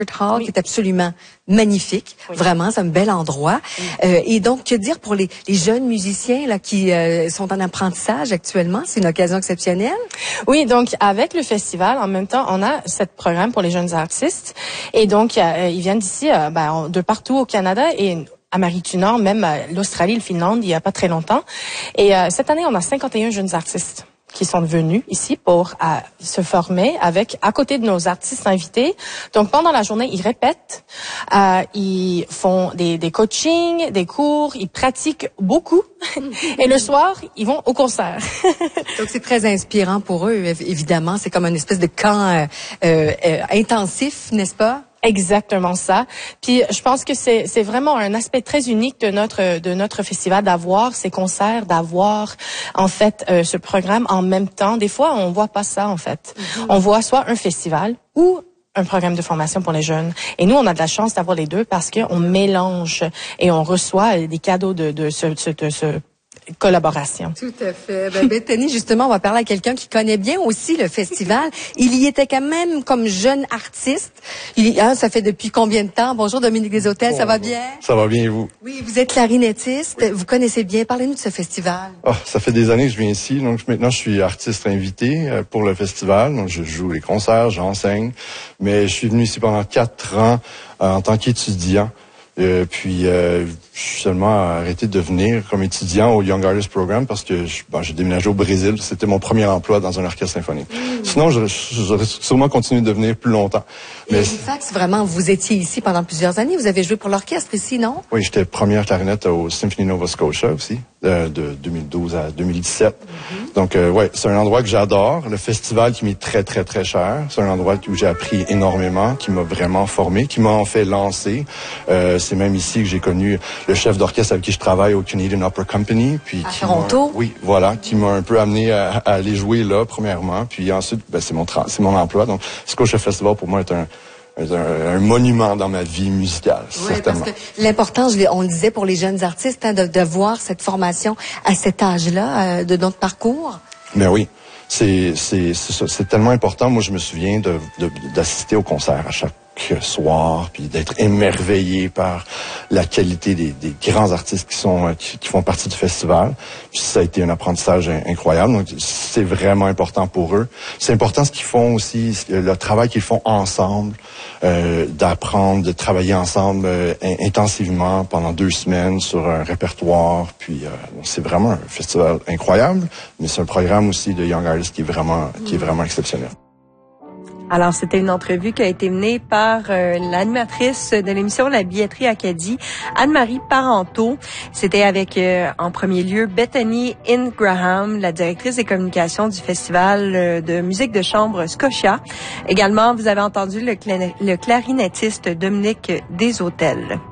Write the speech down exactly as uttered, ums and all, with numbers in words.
Hall, oui. qui est absolument magnifique. Oui. Vraiment, c'est un bel endroit. Oui. Euh, et donc, que dire pour les, les jeunes musiciens là qui euh, sont en apprentissage actuellement? C'est une occasion exceptionnelle. Oui, donc avec le festival, en même temps, on a ce programme pour les jeunes artistes. Et donc, euh, ils viennent d'ici, euh, ben, de partout au Canada et Amérique du Nord, même euh, l'Australie, le Finlande, il y a pas très longtemps. Et euh, cette année, on a cinquante et un jeunes artistes qui sont venus ici pour euh, se former avec à côté de nos artistes invités. Donc pendant la journée, ils répètent, euh, ils font des, des coachings, des cours, ils pratiquent beaucoup. Et le soir, ils vont au concert. Donc c'est très inspirant pour eux, évidemment. C'est comme une espèce de camp euh, euh, intensif, n'est-ce pas? Exactement ça. Puis je pense que c'est c'est vraiment un aspect très unique de notre de notre festival d'avoir ces concerts, d'avoir en fait euh, ce programme en même temps. Des fois, on voit pas ça en fait. Mm-hmm. On voit soit un festival ou un programme de formation pour les jeunes. Et nous, on a de la chance d'avoir les deux parce que on mélange et on reçoit des cadeaux de de ce de ce collaboration. Tout à fait. Ben, Bethany, justement, on va parler à quelqu'un qui connaît bien aussi le festival. Il y était quand même comme jeune artiste. Il, hein, ça fait depuis combien de temps? Bonjour Dominique Deshôtels, ça va bien? Ça va bien et vous? Oui, vous êtes clarinettiste. Vous connaissez bien. Parlez-nous de ce festival. Oh, ça fait des années que je viens ici. Donc maintenant, je suis artiste invité pour le festival. Donc je joue les concerts, j'enseigne. Mais je suis venu ici pendant quatre ans euh, en tant qu'étudiant. Euh, puis euh, je suis seulement arrêté de venir comme étudiant au Young Artist Program parce que je, bon, j'ai déménagé au Brésil. C'était mon premier emploi dans un orchestre symphonique. Mmh. Sinon, j'aurais sûrement continué de venir plus longtemps. Mais en fait, vraiment, vous étiez ici pendant plusieurs années. Vous avez joué pour l'orchestre ici, non? Oui, j'étais première clarinette au Symphony Nova Scotia aussi, euh, de deux mille douze à deux mille dix-sept. Mmh. Donc, euh, ouais, c'est un endroit que j'adore. Le festival qui m'est très, très, très cher. C'est un endroit où j'ai appris énormément, qui m'a vraiment formé, qui m'a en fait lancé. Euh, c'est même ici que j'ai connu le chef d'orchestre avec qui je travaille au Canadian Opera Company. Puis à Toronto? Oui, voilà, qui m'a un peu amené à, à aller jouer là, premièrement. Puis ensuite, ben, c'est mon tra- c'est mon emploi. Donc, Scotia Festival, pour moi, est un Un, un monument dans ma vie musicale, oui, certainement. Parce que l'important, on le disait pour les jeunes artistes, hein, de, de voir cette formation à cet âge-là euh, de notre parcours. Mais oui, c'est c'est c'est, c'est tellement important. Moi, je me souviens de, de d'assister au concert à chaque soir, puis d'être émerveillé par la qualité des, des grands artistes qui sont qui, qui font partie du festival. Puis ça a été un apprentissage incroyable. Donc c'est vraiment important pour eux. C'est important ce qu'ils font aussi, le travail qu'ils font ensemble, euh, d'apprendre, de travailler ensemble euh, intensivement pendant deux semaines sur un répertoire. Puis euh, c'est vraiment un festival incroyable, mais c'est un programme aussi de Young Artists qui est vraiment qui est vraiment exceptionnel. Alors, c'était une entrevue qui a été menée par euh, l'animatrice de l'émission La Billetterie Acadie, Anne-Marie Parenteau. C'était avec, euh, en premier lieu, Bethany Ingraham, la directrice des communications du Festival euh, de musique de chambre Scotia. Également, vous avez entendu le, cla- le clarinettiste Dominique Deshôtels.